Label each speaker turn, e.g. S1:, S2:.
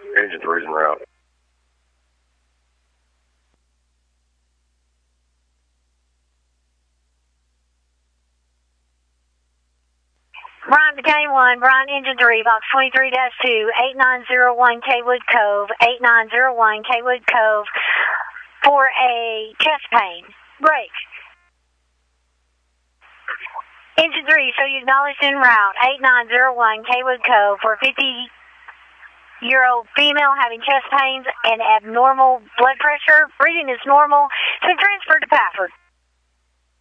S1: Engine 3's en route.
S2: Brian Bacane 1, Brian Engine 3, Box 23-2, 8901 Kaywood Cove, 8901 Kaywood Cove for a chest pain. Break. Engine 3, so you acknowledged en route, 8901 Kaywood Cove for a 50-year-old female having chest pains and abnormal blood pressure. Breathing is normal, so transferred to Pafford.